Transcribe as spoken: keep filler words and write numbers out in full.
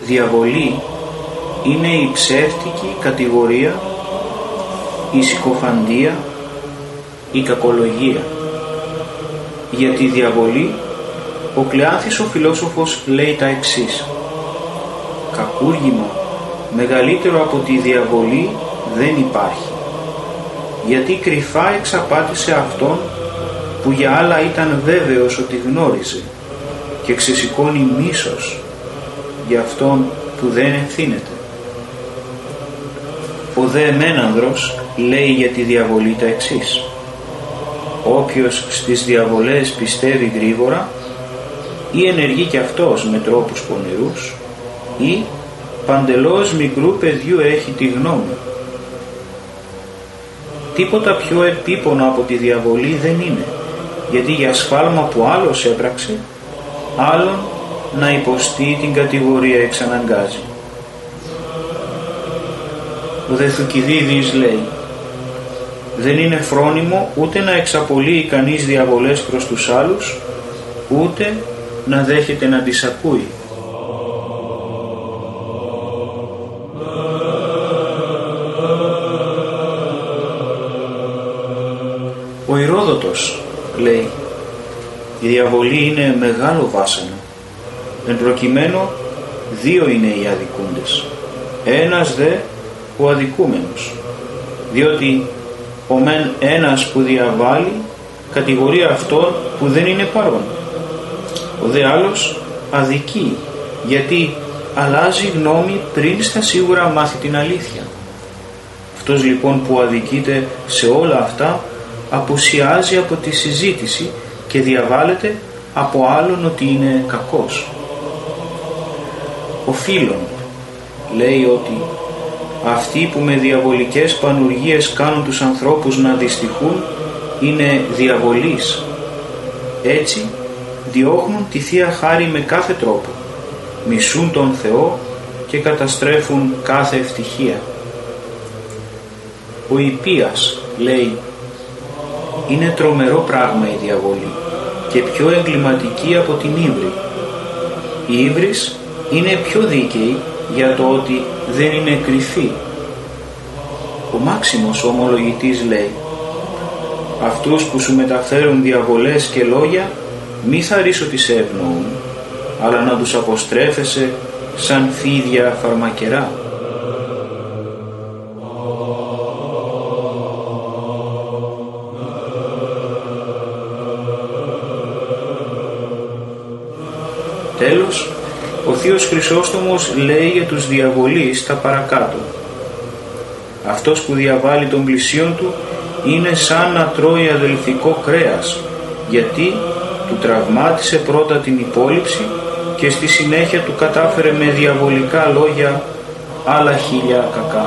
διαβολή είναι η ψεύτικη κατηγορία, η συκοφαντία, η κακολογία. Για τη διαβολή ο Κλεάνθης ο φιλόσοφος λέει τα εξής: κακούργημα μεγαλύτερο από τη διαβολή δεν υπάρχει, γιατί κρυφά εξαπάτησε αυτόν που για άλλα ήταν βέβαιος ότι γνώριζε και ξεσηκώνει μίσος για αυτόν που δεν ευθύνεται. Ο δε Μένανδρος λέει για τη διαβολή τα εξής: όποιος στις διαβολές πιστεύει γρήγορα ή ενεργεί κι αυτός με τρόπους πονηρούς ή παντελώς μικρού παιδιού έχει τη γνώμη. Τίποτα πιο επίπονο από τη διαβολή δεν είναι, γιατί για σφάλμα που άλλος έπραξε, άλλον να υποστεί την κατηγορία εξαναγκάζει. Ο δε Θουκυδίδης λέει: δεν είναι φρόνιμο ούτε να εξαπολύει κανείς διαβολές προς τους άλλους, ούτε να δέχεται να τις ακούει. Ο Ηρόδοτος λέει: η διαβολή είναι μεγάλο βάσανο. Εν προκειμένου δύο είναι οι αδικούντες, ένας δε ο αδικούμενος, διότι ο μεν ένας που διαβάλλει κατηγορεί αυτόν που δεν είναι παρόν, ο δε άλλος αδικεί, γιατί αλλάζει γνώμη πριν στα σίγουρα μάθει την αλήθεια. Αυτός λοιπόν που αδικείται σε όλα αυτά απουσιάζει από τη συζήτηση και διαβάλλεται από άλλον ότι είναι κακός. Ο Φίλων λέει ότι αυτοί που με διαβολικές πανουργίες κάνουν τους ανθρώπους να δυστυχούν είναι διαβολείς. Έτσι διώχνουν τη Θεία Χάρη με κάθε τρόπο, μισούν τον Θεό και καταστρέφουν κάθε ευτυχία. Ο Ιππίας λέει: είναι τρομερό πράγμα η διαβολή και πιο εγκληματική από την ύβρι. Η ύβρις είναι πιο δίκαιη για το ότι δεν είναι κρυφή. Ο Μάξιμος ο ομολογητής λέει: αυτούς που σου μεταφέρουν διαβολές και λόγια μη θαρρείς ότι σε ευνοούν, αλλά να τους αποστρέφεσαι σαν φίδια φαρμακερά. Τέλος, ο Θείος Χρυσόστομος λέει για τους διαβολείς τα παρακάτω: αυτός που διαβάλλει τον πλησίον του είναι σαν να τρώει αδελφικό κρέας, γιατί του τραυμάτισε πρώτα την υπόλοιψη και στη συνέχεια του κατάφερε με διαβολικά λόγια άλλα χίλια κακά.